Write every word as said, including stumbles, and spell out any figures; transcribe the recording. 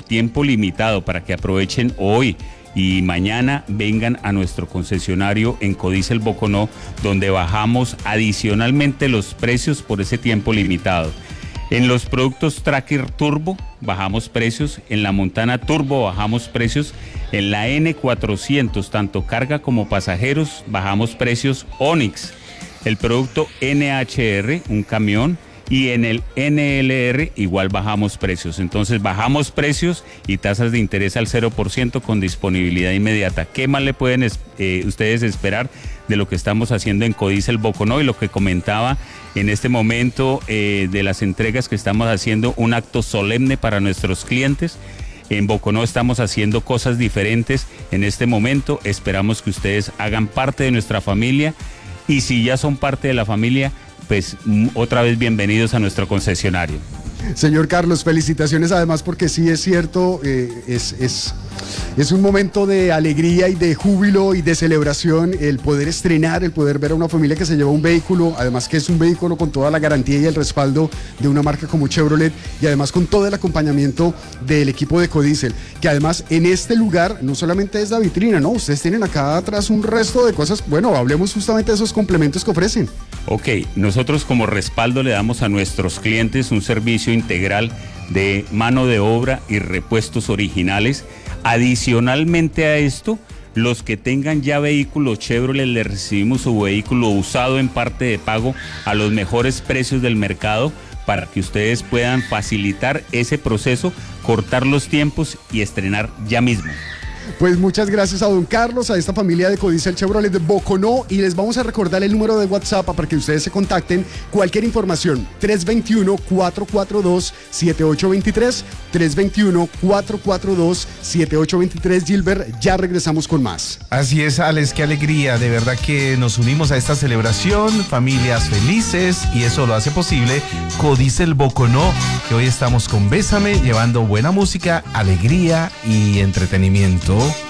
tiempo limitado para que aprovechen hoy y mañana vengan a nuestro concesionario en Codiesel Boconó, donde bajamos adicionalmente los precios por ese tiempo limitado. En los productos Tracker Turbo bajamos precios, en la Montana Turbo bajamos precios, en la N cuatrocientos, tanto carga como pasajeros, bajamos precios. Onix, el producto N H R, un camión, y en el N L R igual bajamos precios. Entonces bajamos precios y tasas de interés al cero por ciento con disponibilidad inmediata. ¿Qué más le pueden eh, ustedes esperar de lo que estamos haciendo en Codiesel Boconó y lo que comentaba en este momento eh, de las entregas que estamos haciendo? Un acto solemne para nuestros clientes. En Boconó estamos haciendo cosas diferentes en este momento. Esperamos que ustedes hagan parte de nuestra familia, y si ya son parte de la familia, pues otra vez bienvenidos a nuestro concesionario. Señor Carlos, felicitaciones además, porque sí es cierto, eh, es, es, es un momento de alegría y de júbilo y de celebración el poder estrenar, el poder ver a una familia que se lleva un vehículo, además que es un vehículo con toda la garantía y el respaldo de una marca como Chevrolet, y además con todo el acompañamiento del equipo de Codiesel, que además en este lugar no solamente es la vitrina, no, ustedes tienen acá atrás un resto de cosas. Bueno, hablemos justamente de esos complementos que ofrecen. Ok, nosotros como respaldo le damos a nuestros clientes un servicio integral de mano de obra y repuestos originales. Adicionalmente a esto, los que tengan ya vehículos Chevrolet, le recibimos su vehículo usado en parte de pago a los mejores precios del mercado, para que ustedes puedan facilitar ese proceso, cortar los tiempos y estrenar ya mismo. Pues muchas gracias a don Carlos, a esta familia de Codiesel Chevrolet de Boconó, y les vamos a recordar el número de WhatsApp para que ustedes se contacten. Cualquier información, tres dos uno, cuatro cuatro dos, siete ocho dos tres, tres dos uno, cuatro cuatro dos, siete ocho dos tres. Gilbert, ya regresamos con más. Así es, Alex, qué alegría, de verdad que nos unimos a esta celebración, familias felices, y eso lo hace posible Codiesel Boconó, que hoy estamos con Bésame, llevando buena música, alegría y entretenimiento.